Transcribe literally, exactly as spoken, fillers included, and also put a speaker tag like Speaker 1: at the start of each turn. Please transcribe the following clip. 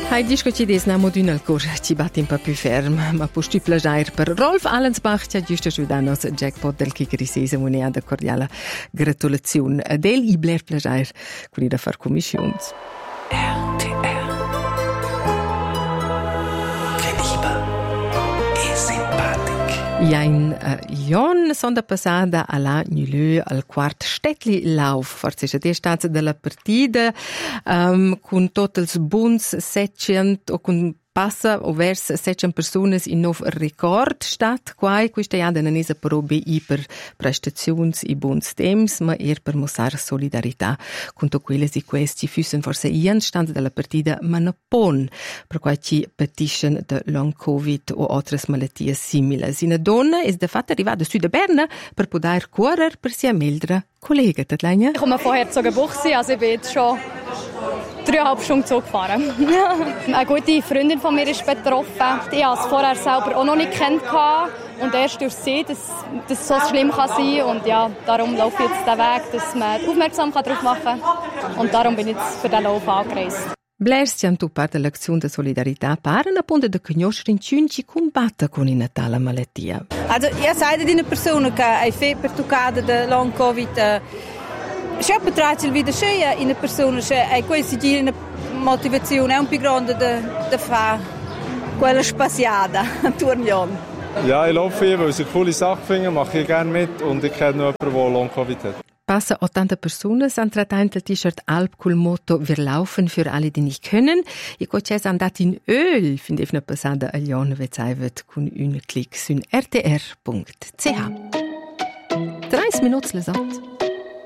Speaker 1: Hai discutit namo d'una al cor ci batti un po' più ferm, ma posti plagiare per Rolf Allensbach ci ha giusto giudanos jackpot del Kikrisese Munea da cordiale gratulazione del i bler plagiare con i da far commissions.
Speaker 2: R T R Credibil e simpatic.
Speaker 1: Ja, in uh, Jon sonda passada alla Nulö al quart Städtli Lauf, forse c'è stata della partita um, con totals buns seicento o con passa o vers seicento persone in nov record stat quai questa ja dena nesa probe i per prestazions i buns temps ma er per mostrar solidarità con to quelle si questi füssen forse ian stand della partita ma no pon per quai ci petition de long covid o altre malattie simili. Sina donna is de fatta arrivata su de Berna per poder correr per sia meldra Kollege Tatlania.
Speaker 3: Ich komme von Herzogenbuchsee, also ich bin jetzt schon dreieinhalb Stunden Zug gefahren. Eine gute Freundin von mir ist betroffen. Ich habe es vorher selber auch noch nicht gekannt und erst durch sie, dass das so schlimm kann sein kann. Und ja, darum laufe ich jetzt den Weg, dass man aufmerksam darauf machen kann. Und darum bin ich jetzt für den Lauf angereist.
Speaker 1: Blerstiam tu parte dell'azione di solidarietà pare una ponte de conoscere in cinci combatta con una tale malattia.
Speaker 4: Also, io sai di una persona che ha febbre toccata da long covid. Se potrai wieder sehen in una persona che ha questa una motivazione è un più grande da fare quella spaziata attorno.
Speaker 5: Ja, ich laufe hier, weil ich eine coole Sache finde, mache ich gerne mit und ich kenne noch jemanden, der long covid hat.
Speaker 1: Passa ottanta persone han trattato il t-shirt Alp col motto Wir laufen für alle, die nicht können. Ich habe jetzt andato in Öl, finde ich eine passada a Lyon, vezaivet con un clic su r t r punkt c h. dreißig Minuten le sot.